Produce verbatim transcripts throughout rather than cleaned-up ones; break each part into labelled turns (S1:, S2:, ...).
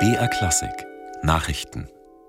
S1: B R Klassik Nachrichten.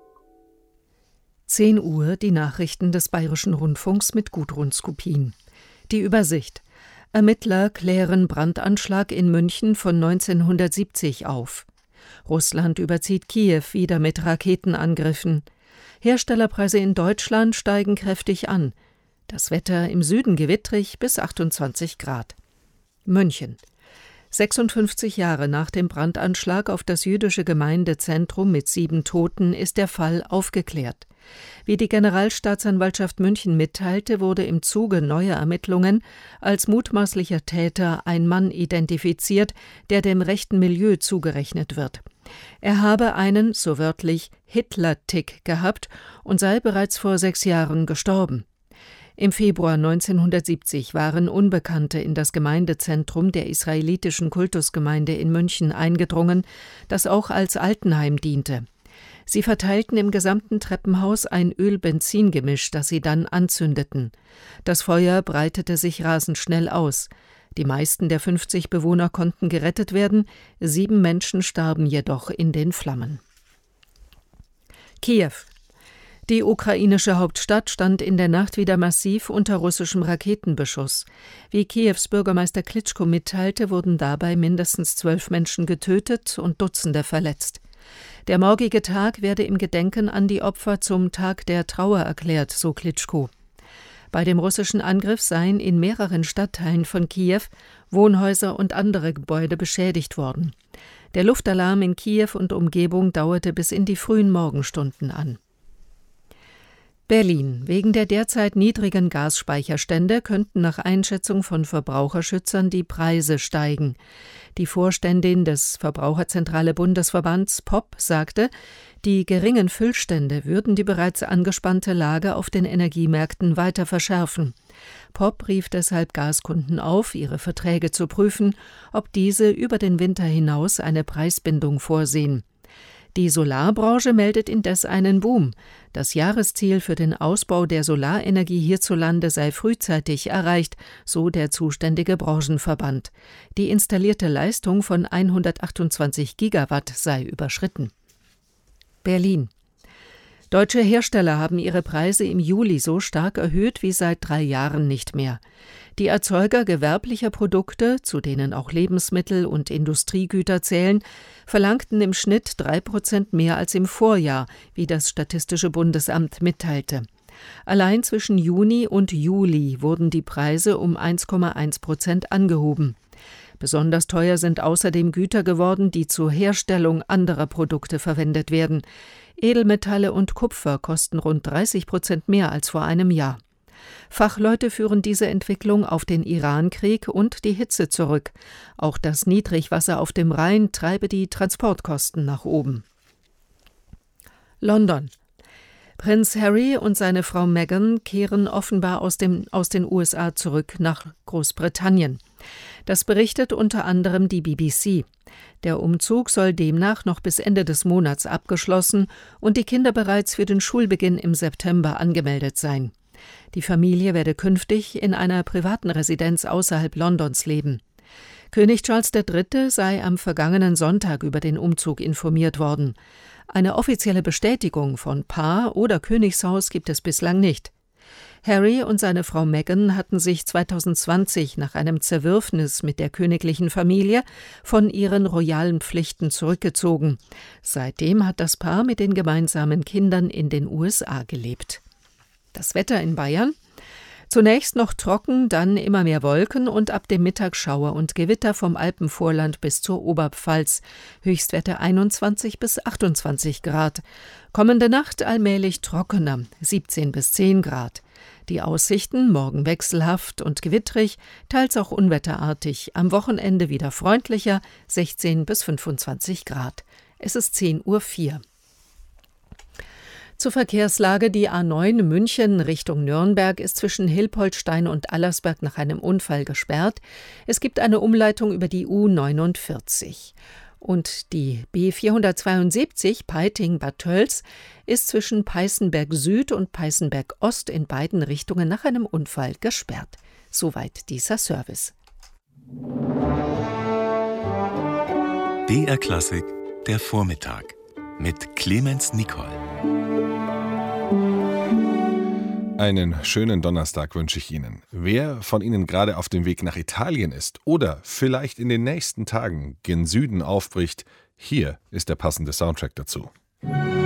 S2: zehn Uhr, die Nachrichten des Bayerischen Rundfunks mit Gudrun Skupin. Die Übersicht. Ermittler klären Brandanschlag in München von neunzehnhundertsiebzig auf. Russland überzieht Kiew wieder mit Raketenangriffen. Herstellerpreise in Deutschland steigen kräftig an. Das Wetter im Süden gewittrig bis achtundzwanzig Grad. München. sechsundfünfzig Jahre nach dem Brandanschlag auf das jüdische Gemeindezentrum mit sieben Toten ist der Fall aufgeklärt. Wie die Generalstaatsanwaltschaft München mitteilte, wurde im Zuge neuer Ermittlungen als mutmaßlicher Täter ein Mann identifiziert, der dem rechten Milieu zugerechnet wird. Er habe einen, so wörtlich, Hitler-Tick gehabt und sei bereits vor sechs Jahren gestorben. Im Februar neunzehnhundertsiebzig waren Unbekannte in das Gemeindezentrum der israelitischen Kultusgemeinde in München eingedrungen, das auch als Altenheim diente. Sie verteilten im gesamten Treppenhaus ein Öl-Benzin-Gemisch, das sie dann anzündeten. Das Feuer breitete sich rasend schnell aus. Die meisten der fünfzig Bewohner konnten gerettet werden, sieben Menschen starben jedoch in den Flammen. Kiew. Die ukrainische Hauptstadt stand in der Nacht wieder massiv unter russischem Raketenbeschuss. Wie Kiews Bürgermeister Klitschko mitteilte, wurden dabei mindestens zwölf Menschen getötet und Dutzende verletzt. Der morgige Tag werde im Gedenken an die Opfer zum Tag der Trauer erklärt, so Klitschko. Bei dem russischen Angriff seien in mehreren Stadtteilen von Kiew Wohnhäuser und andere Gebäude beschädigt worden. Der Luftalarm in Kiew und Umgebung dauerte bis in die frühen Morgenstunden an. Berlin. Wegen der derzeit niedrigen Gasspeicherstände könnten nach Einschätzung von Verbraucherschützern die Preise steigen. Die Vorständin des Verbraucherzentrale Bundesverbands P O P sagte, die geringen Füllstände würden die bereits angespannte Lage auf den Energiemärkten weiter verschärfen. P O P rief deshalb Gaskunden auf, ihre Verträge zu prüfen, ob diese über den Winter hinaus eine Preisbindung vorsehen. Die Solarbranche meldet indes einen Boom. Das Jahresziel für den Ausbau der Solarenergie hierzulande sei frühzeitig erreicht, so der zuständige Branchenverband. Die installierte Leistung von hundertachtundzwanzig Gigawatt sei überschritten. Berlin. Deutsche Hersteller haben ihre Preise im Juli so stark erhöht wie seit drei Jahren nicht mehr. Die Erzeuger gewerblicher Produkte, zu denen auch Lebensmittel und Industriegüter zählen, verlangten im Schnitt drei Prozent mehr als im Vorjahr, wie das Statistische Bundesamt mitteilte. Allein zwischen Juni und Juli wurden die Preise um eins Komma eins Prozent angehoben. Besonders teuer sind außerdem Güter geworden, die zur Herstellung anderer Produkte verwendet werden. Edelmetalle und Kupfer kosten rund dreißig Prozent mehr als vor einem Jahr. Fachleute führen diese Entwicklung auf den Irankrieg und die Hitze zurück. Auch das Niedrigwasser auf dem Rhein treibe die Transportkosten nach oben. London. Prinz Harry und seine Frau Meghan kehren offenbar aus, dem, aus den U S A zurück nach Großbritannien. Das berichtet unter anderem die B B C. Der Umzug soll demnach noch bis Ende des Monats abgeschlossen und die Kinder bereits für den Schulbeginn im September angemeldet sein. Die Familie werde künftig in einer privaten Residenz außerhalb Londons leben. König Charles der Dritte sei am vergangenen Sonntag über den Umzug informiert worden. Eine offizielle Bestätigung von Paar oder Königshaus gibt es bislang nicht. Harry und seine Frau Meghan hatten sich zweitausendzwanzig nach einem Zerwürfnis mit der königlichen Familie von ihren royalen Pflichten zurückgezogen. Seitdem hat das Paar mit den gemeinsamen Kindern in den U S A gelebt. Das Wetter in Bayern? Zunächst noch trocken, dann immer mehr Wolken und ab dem Mittag Schauer und Gewitter vom Alpenvorland bis zur Oberpfalz. Höchstwerte einundzwanzig bis achtundzwanzig Grad. Kommende Nacht allmählich trockener, siebzehn bis zehn Grad. Die Aussichten morgen wechselhaft und gewittrig, teils auch unwetterartig. Am Wochenende wieder freundlicher, sechzehn bis fünfundzwanzig Grad. Es ist zehn Uhr vier. Zur Verkehrslage: Die A neun München Richtung Nürnberg ist zwischen Hilpoltstein und Allersberg nach einem Unfall gesperrt. Es gibt eine Umleitung über die U neunundvierzig. Und die B vierhundertzweiundsiebzig Peiting-Bad Tölz ist zwischen Peißenberg Süd und Peißenberg Ost in beiden Richtungen nach einem Unfall gesperrt. Soweit dieser Service.
S1: B R Klassik Der Vormittag mit Clemens Nicol.
S3: Einen schönen Donnerstag wünsche ich Ihnen. Wer von Ihnen gerade auf dem Weg nach Italien ist oder vielleicht in den nächsten Tagen gen Süden aufbricht, hier ist der passende Soundtrack dazu.